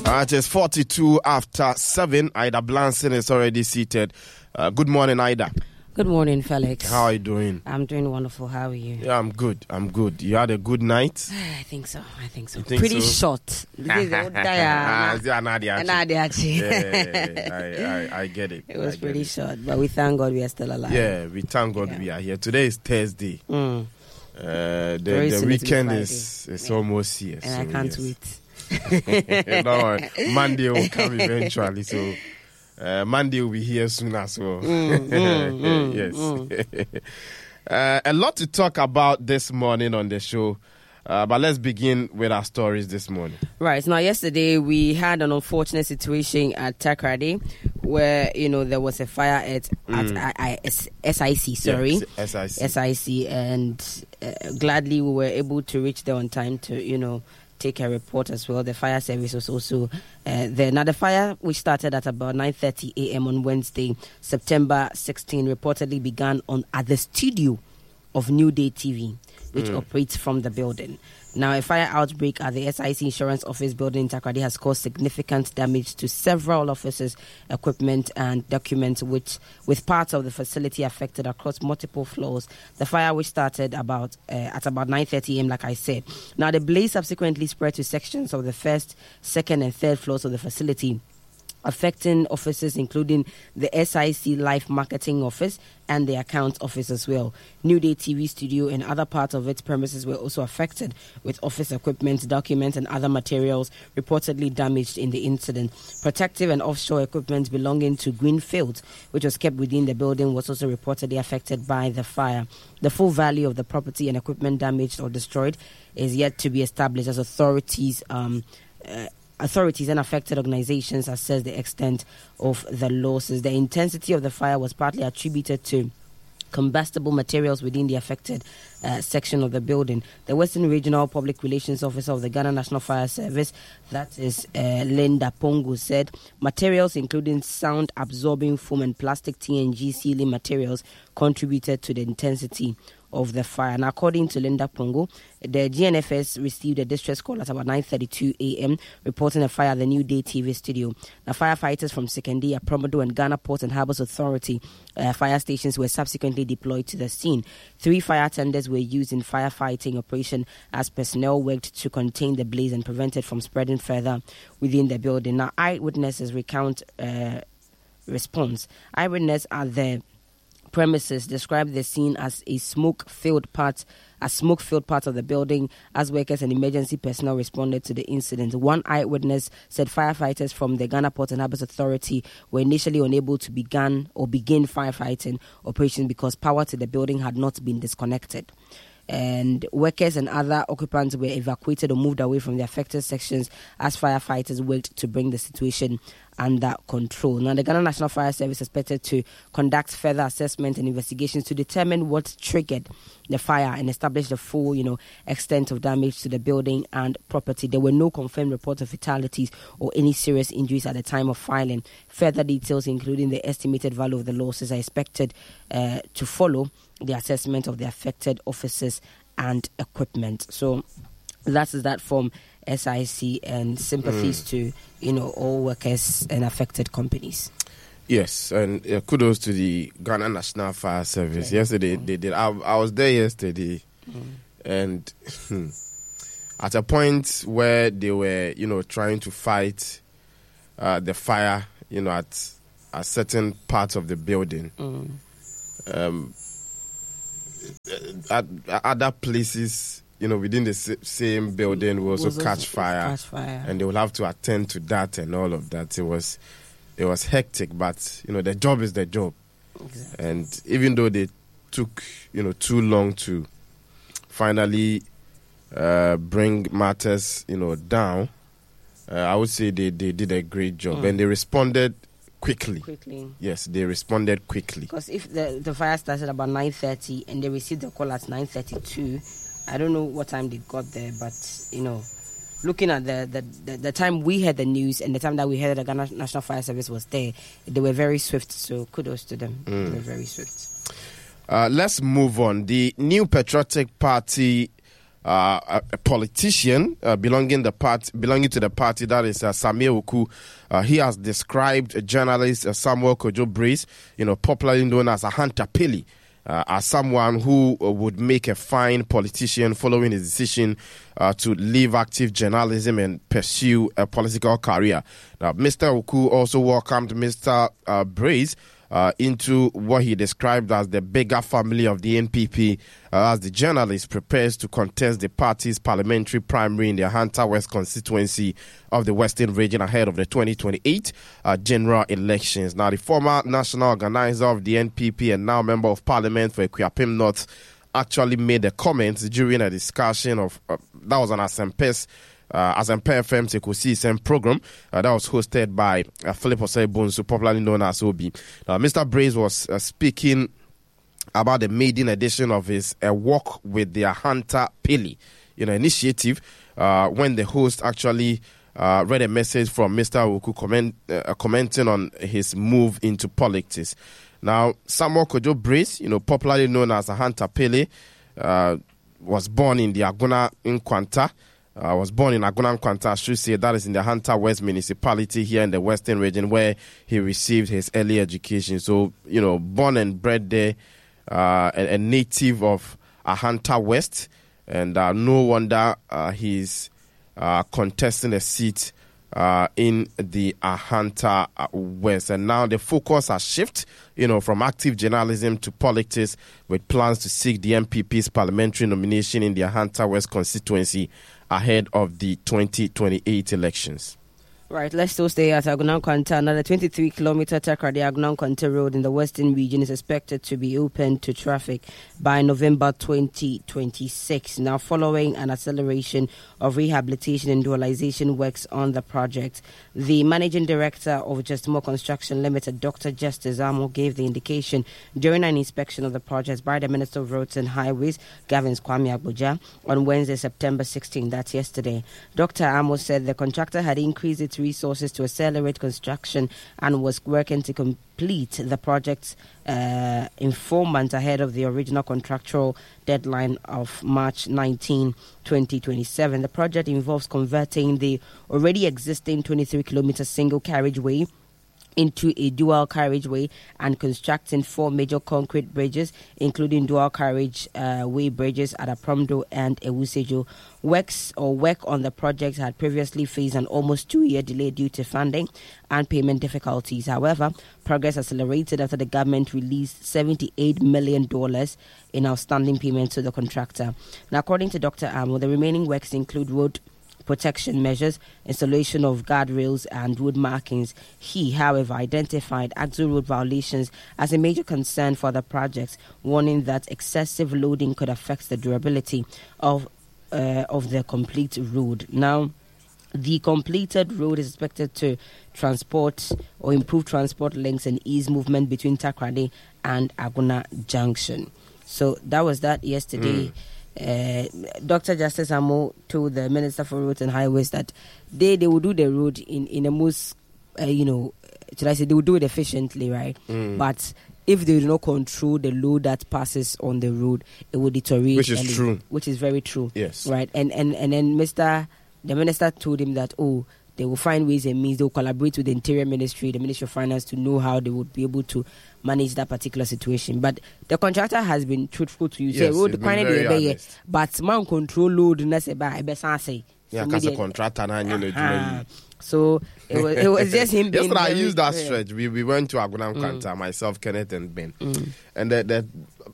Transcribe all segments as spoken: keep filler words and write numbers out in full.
Uh, it is forty-two after seven. Ida Blanson is already seated. Uh, good morning, Ida. Good morning, Felix. How are you doing? I'm doing wonderful. How are you? Yeah, I'm good. I'm good. You had a good night? I think so. I think so. Think Pretty so? short. yeah, I, I, I get it. It was I pretty it. short, but we thank God we are still alive. Yeah, we thank God yeah. we are here. Today is Thursday. Mm. Uh, the Very the soon weekend it'll be is, is Yeah. almost here. And so I can't yes. wait. No, Monday will come eventually. So uh, Monday will be here soon as well. Mm, mm, mm, yes. mm. uh, a lot to talk about this morning on the show. Uh, but let's begin with our stories this morning. Right. Now, yesterday we had an unfortunate situation at Takoradi where, you know, there was a fire at, Mm. at I, I, S, SIC, sorry. Yes, S I C. S I C, and uh, gladly we were able to reach there on time to, you know, take a report as well. The fire service was also uh, there. Now, the fire, which started at about nine thirty a.m. on Wednesday, September sixteenth, reportedly began on at the studio of New Day T V, which Mm. operates from the building. Now, a fire outbreak at the S I C Insurance Office building in Takoradi has caused significant damage to several offices, equipment, and documents, which with parts of the facility affected across multiple floors. The fire, which started about uh, at about nine thirty a.m., like I said. Now, the blaze subsequently spread to sections of the first, second, and third floors of the facility, affecting offices including the S I C Life Marketing Office and the Accounts Office as well. New Day T V Studio and other parts of its premises were also affected, with office equipment, documents, and other materials reportedly damaged in the incident. Protective and offshore equipment belonging to Greenfield, which was kept within the building, was also reportedly affected by the fire. The full value of the property and equipment damaged or destroyed is yet to be established as authorities um, uh, Authorities and affected organizations assess the extent of the losses. The intensity of the fire was partly attributed to combustible materials within the affected uh, section of the building. The Western Regional Public Relations Officer of the Ghana National Fire Service, that is uh, Linda Pongo, said materials including sound-absorbing foam and plastic T N G sealing materials contributed to the intensity of the fire. And according to Linda Pongo, the G N F S received a distress call at about nine thirty-two a.m. reporting a fire at the New Day T V studio. Now, firefighters from Sekendia, Promodo, and Ghana Port and Harbours Authority uh, fire stations were subsequently deployed to the scene. Three fire tenders were used in firefighting operation as personnel worked to contain the blaze and prevent it from spreading further within the building. Now, eyewitnesses recount uh, response. Eyewitnesses at the premises described the scene as a smoke-filled part, a smoke-filled part of the building as workers and emergency personnel responded to the incident. One eyewitness said firefighters from the Ghana Port and Harbours Authority were initially unable to begin or begin firefighting operations because power to the building had not been disconnected. And workers and other occupants were evacuated or moved away from the affected sections as firefighters worked to bring the situation under control. Now, the Ghana National Fire Service is expected to conduct further assessment and investigations to determine what triggered the fire and establish the full, you know, extent of damage to the building and property. There were no confirmed reports of fatalities or any serious injuries at the time of filing. Further details, including the estimated value of the losses, are expected uh, to follow the assessment of the affected offices and equipment. So that is that from S I C, and sympathies mm. to, you know, all workers and affected companies. Yes, and uh, kudos to the Ghana National Fire Service. Okay. Yesterday, mm. they did. I, I was there yesterday, mm. and hmm, at a point where they were, you know, trying to fight uh, the fire, you know, at a certain part of the building. Mm. Um, at, at other places, you know, within the same building will also also catch fire, catch fire, and they will have to attend to that and all of that. It was, it was hectic, but you know, the job is the job, exactly. And even though they took, you know, too long to finally uh, bring matters, you know, down, uh, I would say they, they did a great job, mm. and they responded quickly. Quickly. Yes, they responded quickly. Because if the, the fire started about nine thirty and they received the call at nine thirty-two, I don't know what time they got there, but, you know, looking at the, the, the, the time we heard the news and the time that we heard the Ghana National Fire Service was there, they were very swift, so kudos to them. Mm. They were very swift. Uh, let's move on. The New Patriotic Party uh, a, a politician uh, belonging the part belonging to the party, that is uh, Samuel Oku. Uh, he has described a journalist uh, Samuel Kojo Brace, you know, popularly known as a Hunter Pili, uh, as someone who uh, would make a fine politician following his decision uh, to leave active journalism and pursue a political career. Now, Mister Oku also welcomed Mister Uh, Brace Uh, into what he described as the bigger family of the N P P uh, as the journalist prepares to contest the party's parliamentary primary in the Hunter West constituency of the Western region ahead of the twenty twenty-eight uh, general elections. Now, the former national organizer of the N P P and now member of parliament for Akuapem North actually made a comment during a discussion of, uh, that was on Asempes Uh, Assempa F M Sekosi Sem program uh, that was hosted by uh, Philip Osei-Bonsu, popularly known as Obi. Now, Mister Brace was uh, speaking about the maiden edition of his uh, Walk with the Hunter Pili, you know, initiative, uh, when the host actually uh, read a message from Mister Oku comment, uh, commenting on his move into politics. Now, Samuel Kojo Brace, you know, popularly known as a Hunter Pili, uh, was born in the Aguna Nkwanta. I uh, was born in Aguna Nkwanta, I should say, that is in the Hunter West municipality here in the Western region, where he received his early education. So, you know, born and bred there, uh, a, a native of uh, Hunter West, and uh, no wonder uh, he's uh, contesting a seat uh, in the uh, Hunter West. And now the focus has shifted, you know, from active journalism to politics, with plans to seek the N P P's parliamentary nomination in the Hunter West constituency ahead of the twenty twenty-eight elections. Right, let's still stay at Aguna Nkwanta. Another twenty-three kilometer Takoradi Aguna Nkwanta road in the western region is expected to be open to traffic by November twenty twenty-six. Now, following an acceleration of rehabilitation and dualization works on the project, the managing director of Just More Construction Limited, Doctor Justice Amo, gave the indication during an inspection of the project by the Minister of Roads and Highways, Gavin Kwame Agboja, on Wednesday, September sixteenth. That's yesterday. Doctor Amo said the contractor had increased its resources to accelerate construction and was working to complete the project uh, in four months ahead of the original contractual deadline of March nineteenth, twenty twenty-seven. The project involves converting the already existing twenty-three kilometer single carriageway into a dual carriageway and constructing four major concrete bridges, including dual carriageway uh, bridges at Apromdo and Ewusejo. Works or work on the project had previously faced an almost two-year delay due to funding and payment difficulties. However, progress accelerated after the government released seventy-eight million dollars in outstanding payments to the contractor. Now, according to Doctor Amo, the remaining works include road protection measures, installation of guardrails and road markings. He, however, identified axle road violations as a major concern for the project, warning that excessive loading could affect the durability of uh, of the complete road. Now, the completed road is expected to transport or improve transport links and ease movement between Takoradi and Aguna Junction. So that was that yesterday. Mm. Uh, Doctor Justice Amo told the Minister for Roads and Highways that they, they will do the road in, in a most, uh, you know, should I say, they will do it efficiently, right? Mm. But if they do not control the load that passes on the road, it will deteriorate. Which is early, true. Which is very true. Yes. Right. And, and, and then Mister the Minister told him that, oh, they will find ways and means. They will collaborate with the Interior Ministry, the Ministry of Finance, to know how they would be able to manage that particular situation. But the contractor has been truthful to you. Yes, say, road he's been very honest. But man control load na se ba ebe say. Yeah, because the contractor na you know. So it was, it was just him being yesterday I very, used that yeah. stretch. We we went to Aguna Nkwanta, mm. myself, Kenneth, and Ben, mm. and that that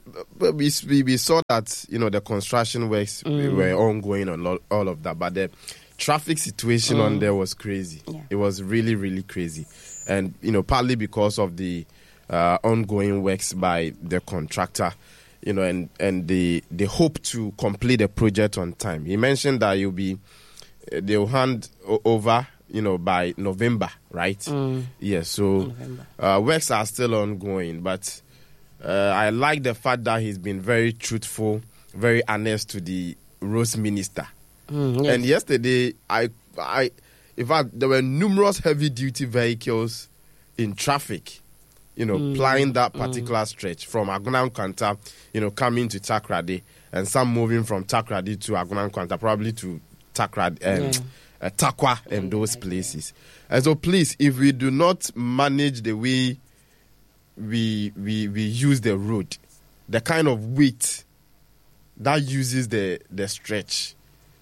we, we we saw that, you know, the construction works mm. were ongoing on all, all of that, but the traffic situation mm. on there was crazy. Yeah. It was really really crazy, and you know, partly because of the uh, ongoing works by the contractor. You know, and, and they they hope to complete the project on time. He mentioned that you'll be they'll hand over, you know, by November, right? Mm. Yes, so uh, works are still ongoing, but uh, I like the fact that he's been very truthful, very honest to the roads minister. Mm, yes. And yesterday, I, I, in fact, there were numerous heavy-duty vehicles in traffic, you know, mm. plying that particular mm. stretch from Aguna Nkwanta, you know, coming to Takoradi. and some moving from Takoradi to Agona Nkwanta, probably to Takoradi and yeah. uh, Takwa and those places. And so please, if we do not manage the way we we we use the road, the kind of weight that uses the the stretch,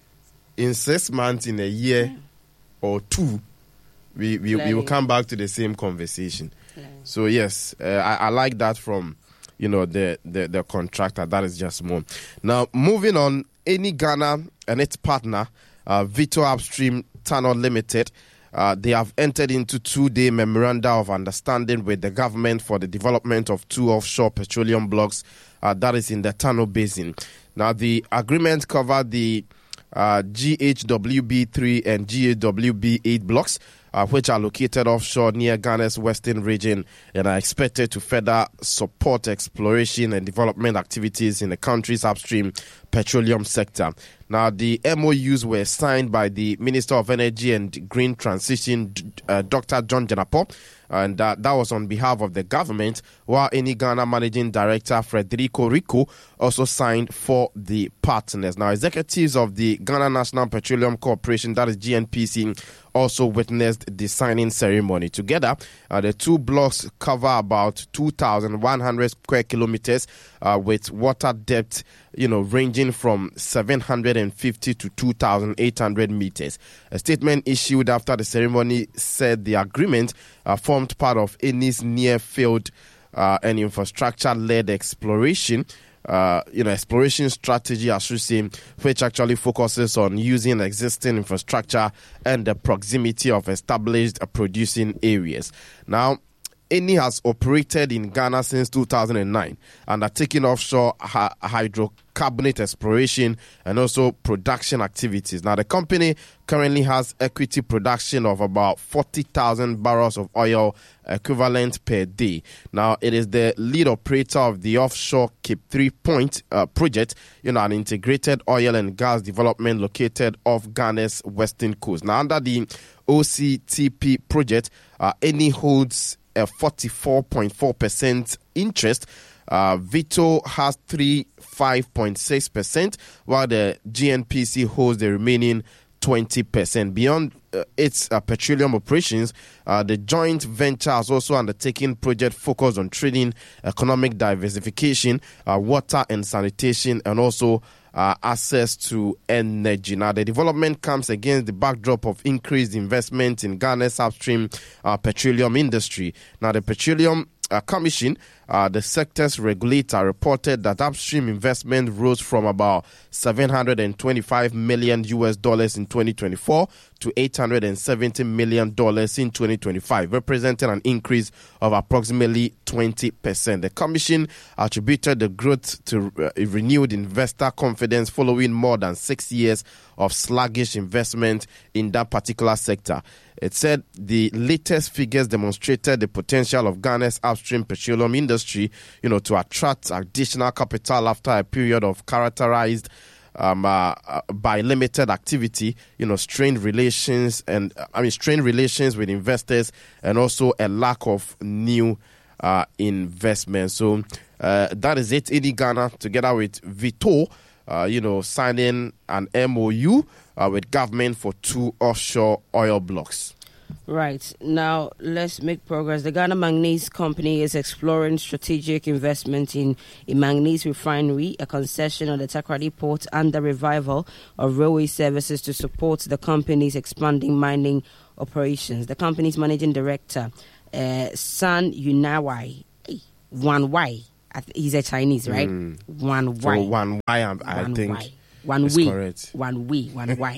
in six months, in a year yeah. or two, we, we, we will come back to the same conversation. Yeah. So yes, uh, I, I like that from, you know, the, the, the contractor. That is just more. Now, moving on, Eni Ghana and its partner, uh, Vito Upstream Tunnel Limited, uh, they have entered into two-day memoranda of understanding with the government for the development of two offshore petroleum blocks uh, that is in the Tunnel Basin. Now, the agreement covered the Uh, G H W B three and G H W B eight blocks, uh, which are located offshore near Ghana's western region and are expected to further support exploration and development activities in the country's upstream petroleum sector. Now, the M O Us were signed by the Minister of Energy and Green Transition, uh, Doctor John Jenapo, and uh, that was on behalf of the government, while Eni Ghana Managing Director Frederico Rico also signed for the partners. Now, executives of the Ghana National Petroleum Corporation, that is G N P C, also witnessed the signing ceremony. Together, uh, the two blocks cover about two thousand one hundred square kilometers uh, with water depth, you know, ranging from seven hundred fifty to two thousand eight hundred meters. A statement issued after the ceremony said the agreement uh, formed part of Eni's near-field uh, and infrastructure-led exploration Uh, you know, exploration strategy, I should say, which actually focuses on using existing infrastructure and the proximity of established uh, producing areas. Now, Eni has operated in Ghana since two thousand nine, undertaking offshore ha- hydrocarbonate exploration and also production activities. Now, the company currently has equity production of about forty thousand barrels of oil equivalent per day. Now, it is the lead operator of the offshore Cape Three Point uh, project, you know, an integrated oil and gas development located off Ghana's western coast. Now, under the O C T P project, uh, Eni holds a forty-four point four percent interest. Uh, Vito has thirty-five point six percent, while the G N P C holds the remaining twenty percent. Beyond uh, its uh, petroleum operations, uh, the joint venture has also undertaken project focused on trading, economic diversification, uh, water and sanitation, and also Uh, access to energy. Now, the development comes against the backdrop of increased investment in Ghana's upstream uh, petroleum industry. Now, the Petroleum uh, Commission, uh, the sector's regulator, reported that upstream investment rose from about seven hundred twenty-five million U S dollars in twenty twenty-four to eight hundred seventy million dollars in twenty twenty-five, representing an increase of approximately twenty percent. The commission attributed the growth to uh, renewed investor confidence following more than six years of sluggish investment in that particular sector. It said the latest figures demonstrated the potential of Ghana's upstream petroleum industry, you know, to attract additional capital after a period of characterized Um, uh, uh, by limited activity, you know, strained relations and uh, I mean strained relations with investors, and also a lack of new uh, investment. So uh, that is it. Eni Ghana, together with Vito, uh, you know, signing an M O U uh, with government for two offshore oil blocks. Right. Now, let's make progress. The Ghana Manganese Company is exploring strategic investment in a manganese refinery, a concession on the Takoradi port, and the revival of railway services to support the company's expanding mining operations. The company's managing director, uh, San Yunawai, Wan Wai, he's a Chinese, right? Mm. Wan Wai. So Wan Wai, I, I Wan think. Wai. One That's we, correct. one we, one why.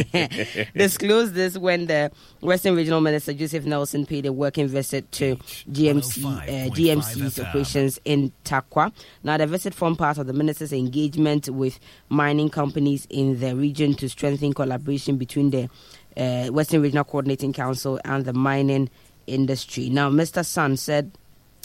Disclosed this when the Western Regional Minister Joseph Nelson paid a working visit to G M C, uh, G M C's operations in Takwa. Now, the visit formed part of the minister's engagement with mining companies in the region to strengthen collaboration between the uh, Western Regional Coordinating Council and the mining industry. Now, Mister Sun said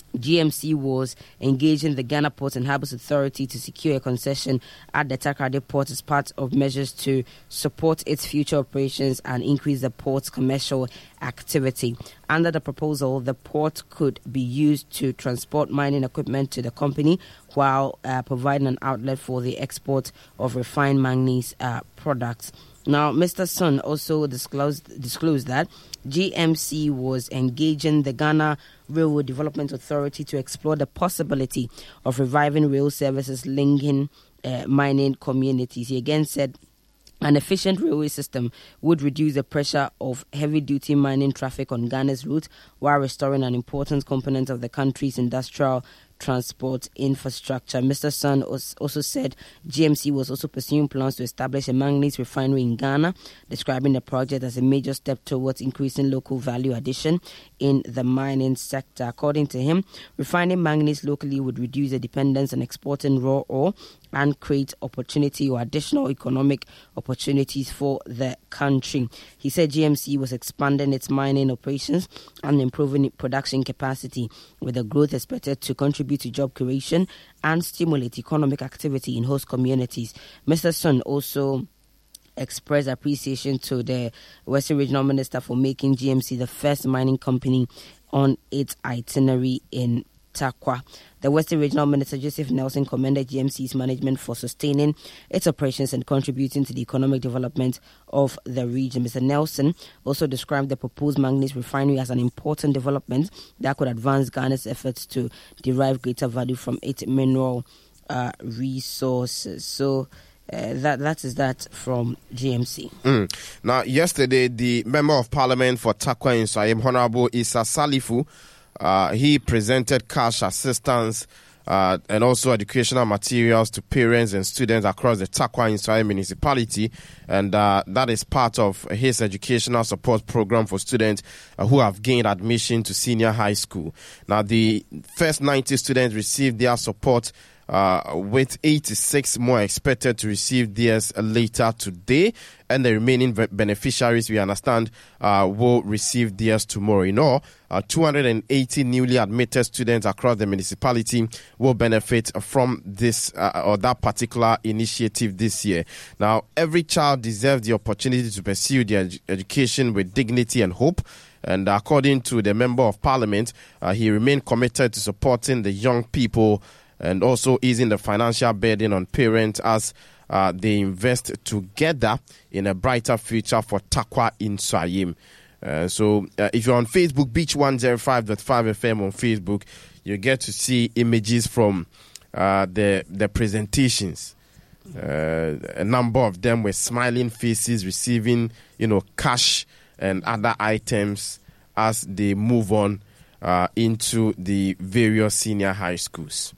G M C was engaging the Ghana Ports and Harbours Authority to secure a concession at the Takoradi Port as part of measures to support its future operations and increase the port's commercial activity. Under the proposal, the port could be used to transport mining equipment to the company while uh, providing an outlet for the export of refined manganese uh, products. Now, Mister Sun also disclosed, disclosed that G M C was engaging the Ghana Railway Development Authority to explore the possibility of reviving rail services linking uh, mining communities. He again said an efficient railway system would reduce the pressure of heavy-duty mining traffic on Ghana's route while restoring an important component of the country's industrial transport infrastructure. Mister Sun also said G M C was also pursuing plans to establish a manganese refinery in Ghana, describing the project as a major step towards increasing local value addition in the mining sector. According to him, refining manganese locally would reduce the dependence on exporting raw ore and create opportunity or additional economic opportunities for the country. He said G M C was expanding its mining operations and improving production capacity, with the growth expected to contribute to job creation and stimulate economic activity in host communities. Mister Sun also expressed appreciation to the Western Regional Minister for making G M C the first mining company on its itinerary in Tarkwa. The Western Regional Minister Joseph Nelson commended G M C's management for sustaining its operations and contributing to the economic development of the region. Mister Nelson also described the proposed manganese refinery as an important development that could advance Ghana's efforts to derive greater value from its mineral uh, resources. So Uh, that that is that from G M C. Mm. Now, yesterday, the Member of Parliament for Tarkwa Nsawam, Honorable Issa Salifu, uh, he presented cash assistance uh, and also educational materials to parents and students across the Tarkwa Nsawam municipality, and uh, that is part of his educational support program for students uh, who have gained admission to senior high school. Now, the first ninety students received their support, Uh, with eighty-six more expected to receive theirs later today, and the remaining beneficiaries, we understand, uh, will receive theirs tomorrow. In all, uh, two hundred eighty newly admitted students across the municipality will benefit from this uh, or that particular initiative this year. Now, every child deserves the opportunity to pursue their ed- education with dignity and hope. And according to the Member of Parliament, uh, he remained committed to supporting the young people and also easing the financial burden on parents as uh, they invest together in a brighter future for Tarkwa Nsawam. Uh, so uh, if you're on Facebook, Beach one oh five point five F M on Facebook, you get to see images from uh, the, the presentations. Uh, a number of them were smiling faces, receiving, you know, cash and other items as they move on uh, into the various senior high schools.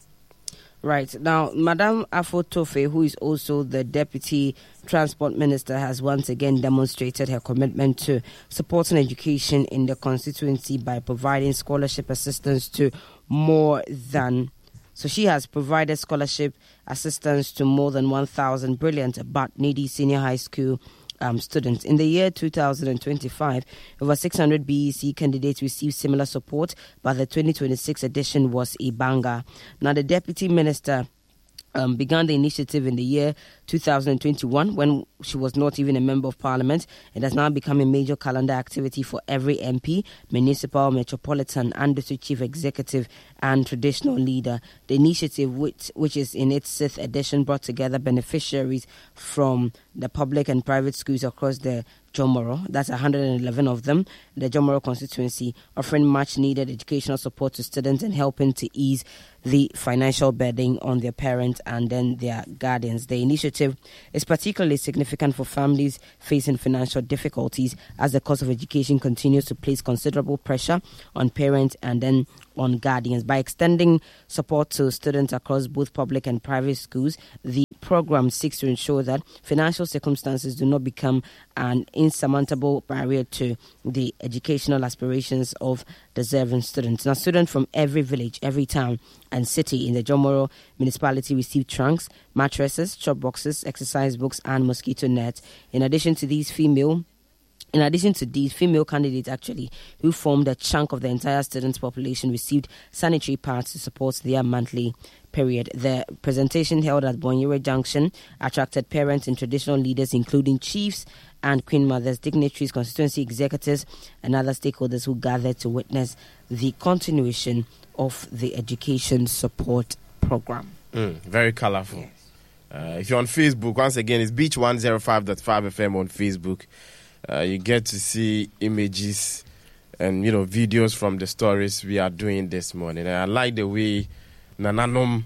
Right. Now, Madame Afo Tofe, who is also the Deputy Transport Minister, has once again demonstrated her commitment to supporting education in the constituency by providing scholarship assistance to more than... So she has provided scholarship assistance to more than one thousand brilliant but needy senior high school Um, students. In the year two thousand twenty-five, over six hundred B E C candidates received similar support, but the twenty twenty-six edition was a banger. Now, the Deputy Minister Um, began the initiative in the year two thousand twenty-one when she was not even a member of parliament. It has now become a major calendar activity for every M P, municipal, metropolitan, and district chief executive and traditional leader. The initiative, which, which is in its sixth edition, brought together beneficiaries from the public and private schools across the Jomoro. That's one hundred eleven of them, the Jomoro constituency, offering much needed educational support to students and helping to ease the financial burden on their parents and then their guardians. The initiative is particularly significant for families facing financial difficulties as the cost of education continues to place considerable pressure on parents and then on guardians. By extending support to students across both public and private schools, the program seeks to ensure that financial circumstances do not become an insurmountable barrier to the educational aspirations of deserving students. Now, students from every village, every town and city in the Jomoro municipality received trunks, mattresses, chop boxes, exercise books and mosquito nets. In addition to these, female In addition to these, female candidates actually, who formed a chunk of the entire student population, received sanitary pads to support their monthly period. The presentation held at Bonyere Junction attracted parents and traditional leaders, including chiefs and queen mothers, dignitaries, constituency executives, and other stakeholders who gathered to witness the continuation of the education support program. Mm, very colorful. Yes. Uh, if you're on Facebook, once again, it's Beach one oh five point five F M on Facebook. Uh, you get to see images and, you know, videos from the stories we are doing this morning. And I like the way Nananom,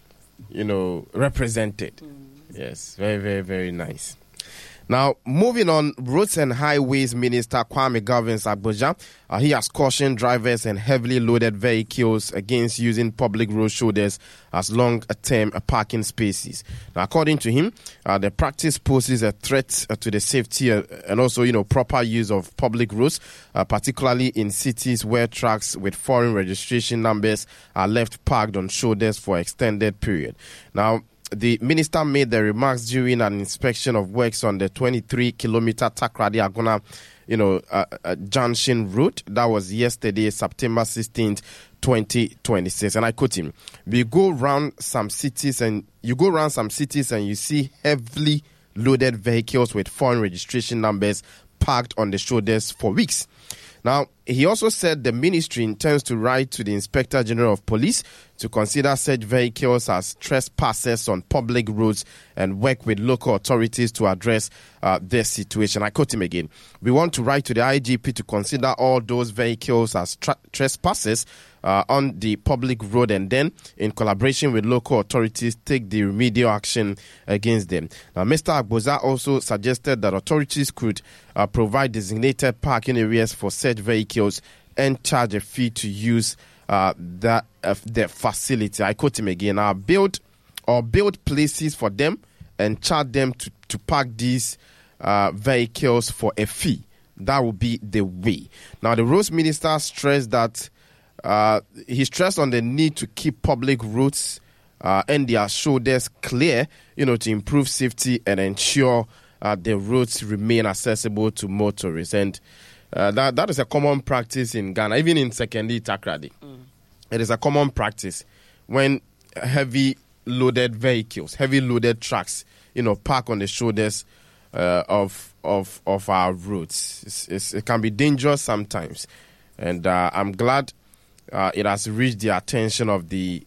you know, represented. Mm. Yes, very, very, very nice. Now, moving on, Roads and Highways Minister Kwame Govins Agbodza, uh, he has cautioned drivers and heavily loaded vehicles against using public road shoulders as long-term parking spaces. Now, according to him, uh, the practice poses a threat uh, to the safety uh, and also, you know, proper use of public roads, uh, particularly in cities where trucks with foreign registration numbers are left parked on shoulders for extended period. Now, the minister made the remarks during an inspection of works on the twenty-three kilometer Takoradi Agona, you know, uh, uh, junction route. That was yesterday, September sixteenth, twenty twenty-six. And I quote him: "We go around some cities and you go around some cities and you see heavily loaded vehicles with foreign registration numbers parked on the shoulders for weeks." Now, he also said the ministry intends to write to the Inspector General of Police to consider such vehicles as trespassers on public roads and work with local authorities to address uh, their situation. I quote him again: "We want to write to the I G P to consider all those vehicles as tra- trespassers uh, on the public road and then, in collaboration with local authorities, take the remedial action against them." Now, Mister Agbodza also suggested that authorities could uh, provide designated parking areas for such vehicles and charge a fee to use uh, that uh, the facility. I quote him again: "I'll build or build places for them and charge them to, to park these uh, vehicles for a fee. That will be the way." Now, the roads minister stressed that uh, he stressed on the need to keep public roads uh, and their shoulders clear, you know, to improve safety and ensure uh, the roads remain accessible to motorists. And Uh, that that is a common practice in Ghana, even in Sekondi Takoradi. Mm. It is a common practice when heavy loaded vehicles, heavy loaded trucks, you know, park on the shoulders uh, of of of our roads. It's, it's, it can be dangerous sometimes, and uh, I'm glad uh, it has reached the attention of the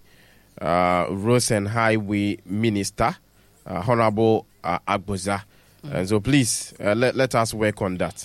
uh, Roads and Highway Minister, uh, Honorable uh, Agbodza. Mm. And so, please uh, let let us work on that.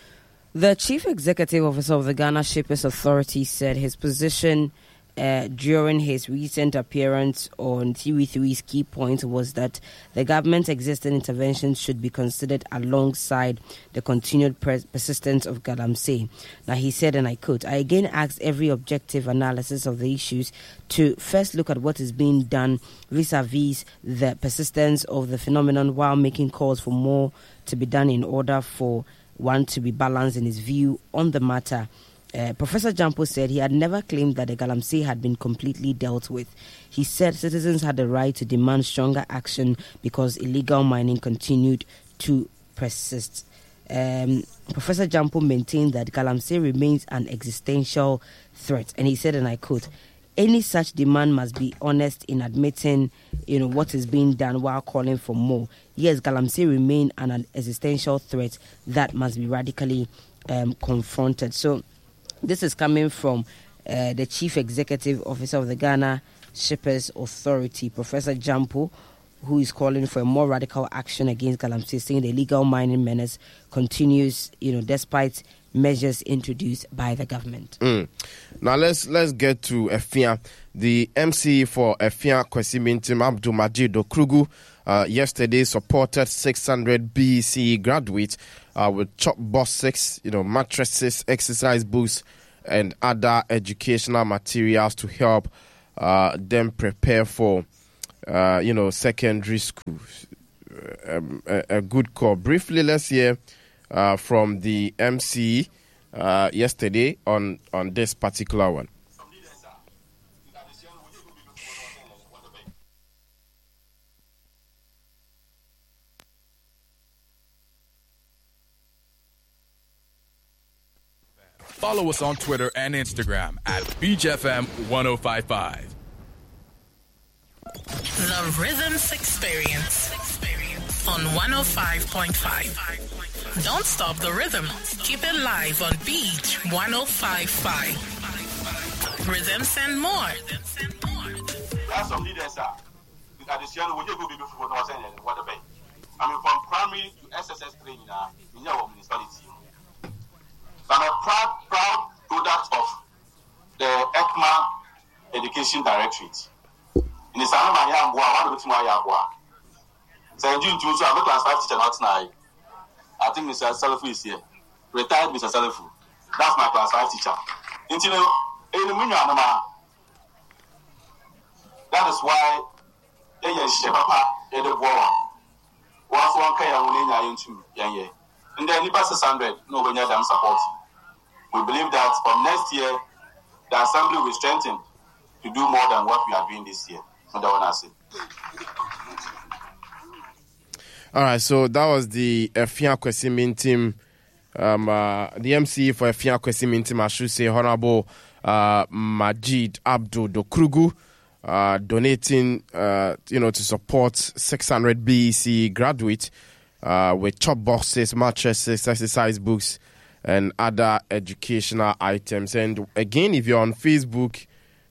The Chief Executive Officer of the Ghana Shippers Authority said his position uh, during his recent appearance on T V three's Key Point was that the government's existing interventions should be considered alongside the continued pers- persistence of Galamsey. Now, he said, and I quote, "I again asked every objective analysis of the issues to first look at what is being done vis-a-vis the persistence of the phenomenon while making calls for more to be done in order for one to be balanced in his view on the matter." Uh, Professor Jampo said he had never claimed that the Galamsey had been completely dealt with. He said citizens had the right to demand stronger action because illegal mining continued to persist. Um, Professor Jampo maintained that Galamsey remains an existential threat, and he said, and I quote, "Any such demand must be honest in admitting, you know, what is being done while calling for more. Yes, Galamsey remain an existential threat that must be radically um, confronted." So this is coming from uh, the Chief Executive Officer of the Ghana Shippers Authority, Professor Jampo, who is calling for a more radical action against Galamsey, saying the illegal mining menace continues, you know, despite measures introduced by the government. Mm. Now let's let's get to Efia. The M C for Efia Kwesi Mintim, Abdul Majid Okrugu, uh, yesterday supported six hundred B C graduates uh, with chop boxes, you know, mattresses, exercise books, and other educational materials to help uh, them prepare for, uh, you know, secondary school. Um, a, a good call. Briefly, let's hear Uh, from the M C uh, yesterday on, on this particular one. Follow us on Twitter and Instagram at Beach F M ten fifty-five. The Rhythms Experience on one oh five point five. Don't stop the rhythm. Keep it live on Beach ten fifty-five. Rhythms and more. That's some leaders are. At the Siena, we go before the saying what the bay. I mean, from primary to S S S training now in your municipality. I'm a proud, proud product of the ECMA Education Directorate. In the Sana Maya, one of the Maya. So in June, so I'm a class five teacher not tonight. I think Mister Salafu is here. Retired Mister Salafu. That's my class five teacher. Until in the Munya, that is why they are Shepapa, the war. Once one can only into Yanye. And then Nipa six hundred, no when you're damn support. We believe that for next year, the assembly will strengthen to do more than what we are doing this year. So that what I say. All right, so that was the Efia Kwesimin team, um, uh, the M C for Efia Kwesimin team, I should say, Honorable uh, Majid Abdul Dokrugu, uh, donating, uh, you know, to support six hundred B E C graduates uh, with chop boxes, mattresses, exercise books, and other educational items. And again, if you're on Facebook,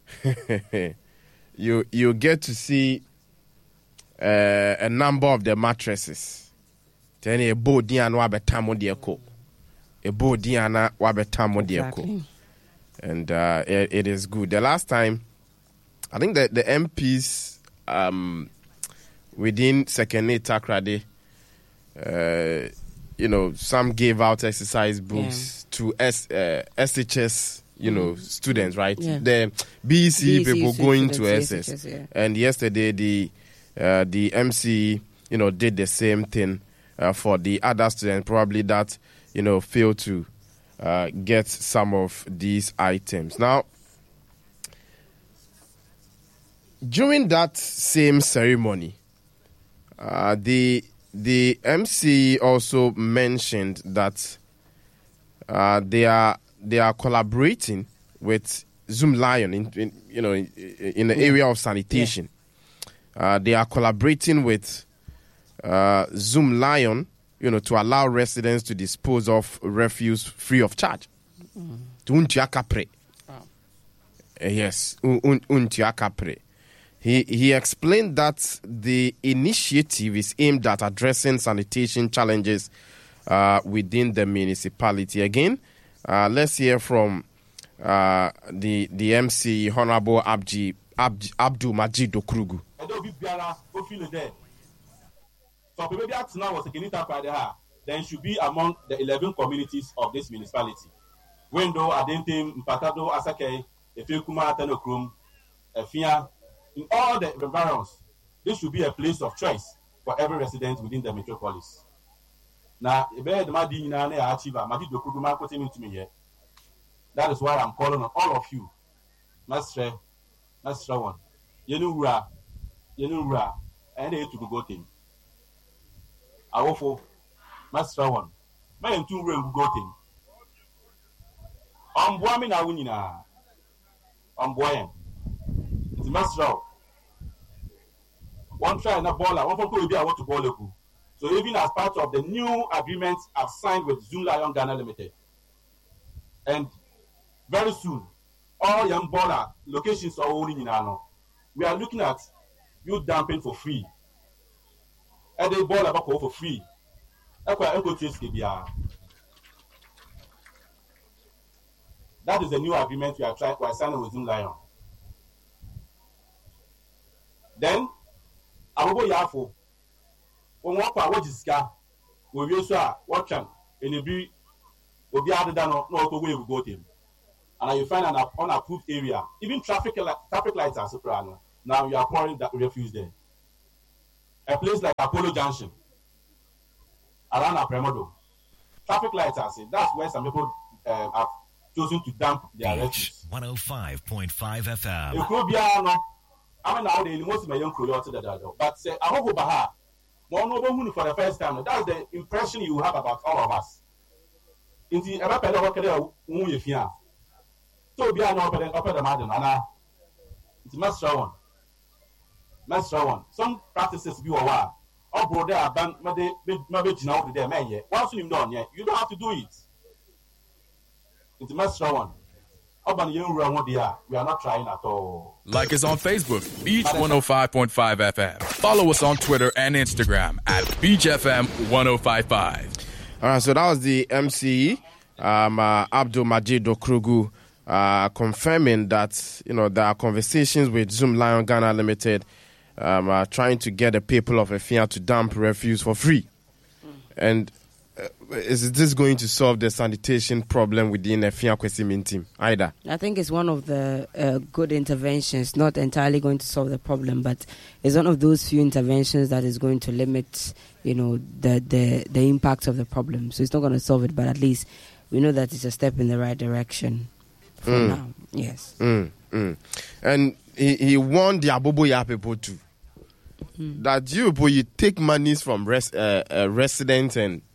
you you get to see uh, a number of the mattresses. Then a bo diana wabetamo dieko, a bo diana wabetamo dieko, and uh, it, it is good. The last time, I think that the M Ps um, within Second Takrade, uh, you know, some gave out exercise books yeah. to S, uh, S H S, you mm. know, students, right? Yeah. The B E C, B E C people going to S S. S H S, yeah. And yesterday, the uh, the M C, you know, did the same thing uh, for the other students, probably that, you know, failed to uh, get some of these items. Now, during that same ceremony, uh, the The M C also mentioned that uh, they are they are collaborating with Zoom Lion in, in you know in, in the area of sanitation. Yeah. Uh, they are collaborating with uh, Zoom Lion, you know, to allow residents to dispose of refuse free of charge. Mm. Oh. Uh, yes, un, He he explained that the initiative is aimed at addressing sanitation challenges uh, within the municipality. Again, uh, let's hear from uh, the the M C, Honorable Abdi, Abdi, Abdul Majid Dokrugu. So maybe that's now was a then should be among the eleven communities of this municipality. Wendo, Adentim, Mpatado, Asake, Efekuma, Tenokrum, Efia. In all the environs, this should be a place of choice for every resident within the metropolis. Now, that is why I'm calling on all of you. Master, Master one. Yenura, Yenura, and to go team. Awful, Master one. My two room go team. I'm booming a winner. I'm boying. It's Master. One try and a baller, one for be I want to ball. So even as part of the new agreements I've signed with Zoom Lion Ghana Limited. And very soon, all young baller locations are only in Ano. We are looking at you dumping for free. And they ball about for free. That is the new agreement we are trying to sign with Zoom Lion. Then, I will go Yafo. When one power is car, we will say, watch him, and it be will be added than not the way we go to him. And you find an unapproved area, even traffic traffic lights are soprano. Now you are pouring that refuse there. A place like Apollo Junction, around Apremodo, traffic lights are saying that's where some people uh, have chosen to dump their refuse. one oh five point five F M. I mean, now they most of my young crew to that, but say, I hope Baha, more noble for the first time. That's the impression you have about all of us. Inti eba pede wo kede wu ye fia. So bi ana pede pede ma de na. Inti master one. Master one. Some practices bi wo wa. Oh brother aban ma de ma be jina wo de me ye. Once you done ye, you don't have to do it. Inti master one. Oban ye nru anwo de a, we are not trying at all. Like us on Facebook, Beach one oh five point five F M. Follow us on Twitter and Instagram at Beach F M ten fifty-five. All right, so that was the M C, um, uh, Abdul Majid Okrugu, uh, confirming that, you know, there are conversations with Zoom Lion Ghana Limited, um, uh, trying to get the people of Efia to dump refuse for free. Mm. And uh, is this going to solve the sanitation problem within Efia Kwesimin team either? I think it's one of the uh, good interventions, not entirely going to solve the problem, but it's one of those few interventions that is going to limit, you know, the, the, the impact of the problem. So it's not going to solve it, but at least we know that it's a step in the right direction for mm. now. Yes. Mm, mm. And he, he warned the Aboboya people too. Mm. That you people, you take monies from res, uh, uh, residents and,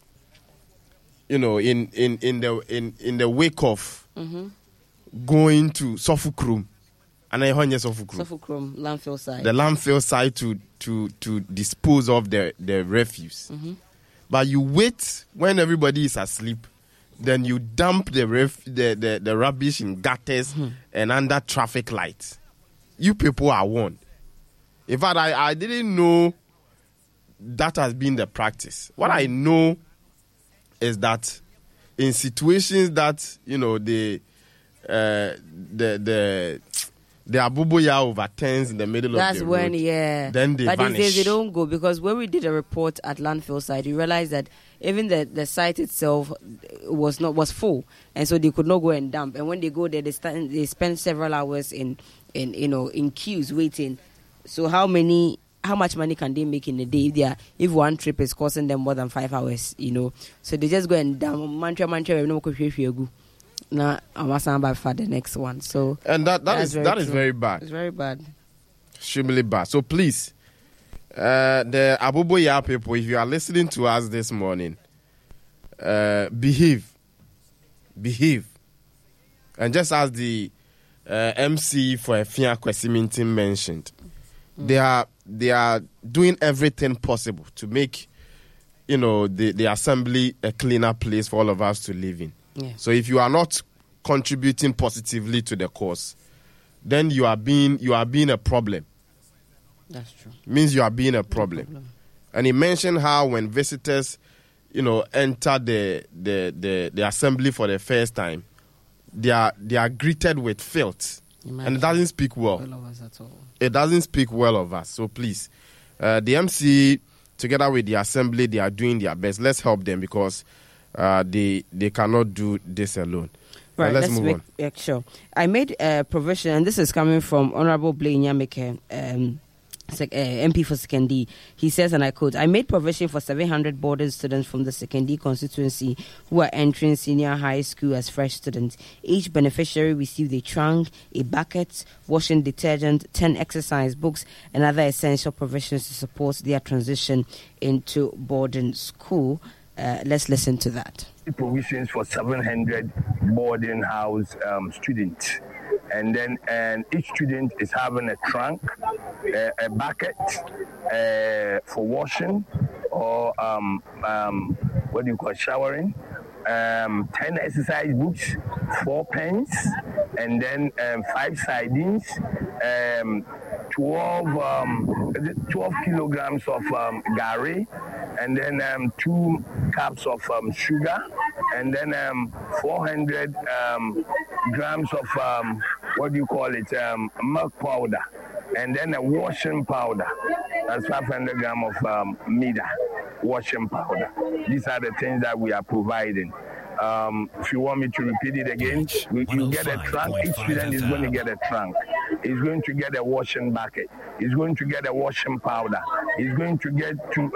you know, in, in, in the in, in the wake of mm-hmm. going to Sofukrum. And I heard Sofukrum. Sofukrum, landfill site. The landfill site to to to dispose of the, the refuse. Mm-hmm. But you wait when everybody is asleep, then you dump the ref, the, the, the rubbish in gutters mm-hmm. and under traffic lights. You people are warned. In fact, I, I didn't know that has been the practice. What mm-hmm. I know is that in situations that, you know, the uh, the the the Abubuya overturns in the middle That's of the when, road. yeah. Then they but vanish. But these days they don't go, because when we did a report at landfill site, we realized that even the, the site itself was not was full, and so they could not go and dump. And when they go there, they stand, they spend several hours in in you know in queues waiting. So how many? How much money can they make in a day if they are, if one trip is costing them more than five hours? You know, so they just go and dump mantra mantra. Now I'm asking about for the next one. So and that that is that true. is very bad. It's very bad. Extremely bad. So please, uh, the Abuboya people, if you are listening to us this morning, uh, behave, behave, and just as the uh, M C for Efia Kwesimin mentioned, mm. they are they are doing everything possible to make, you know, the the assembly a cleaner place for all of us to live in. Yeah. So if you are not contributing positively to the cause, then you are being you are being a problem. That's true. Means you are being a problem. No problem. And he mentioned how when visitors, you know, enter the the, the the assembly for the first time, they are they are greeted with filth. Imagine. And it doesn't speak well. well of us at all. It doesn't speak well of us. So please, uh, the M C together with the assembly, they are doing their best. Let's help them because uh, they they cannot do this alone. Right, uh, let's, let's move make, on. Yeah, sure. I made a provision, and this is coming from Honorable Blaine Nyameke, um, uh, M P for Sekendi. He says, and I quote, I made provision for seven hundred boarding students from the Sekendi constituency who are entering senior high school as fresh students. Each beneficiary received a trunk, a bucket, washing detergent, ten exercise books, and other essential provisions to support their transition into boarding school. Uh, let's listen to that. Provisions for seven hundred boarding house um, students. And then and each student is having a trunk, uh, a bucket uh, for washing or um, um, what do you call showering, um, ten exercise books, four pens, and then um, five sardines, um, twelve, um, twelve kilograms of um, gari, and then um, two cups of um, sugar, and then um, four hundred um, grams of um, what do you call it, um, milk powder, and then a washing powder. That's five hundred grams of um, Mida washing powder. These are the things that we are providing. Um, if you want me to repeat it again, we, you get a trunk. Each student is going to get a trunk. He's going to get a washing bucket. He's going to get a washing powder. He's going to get to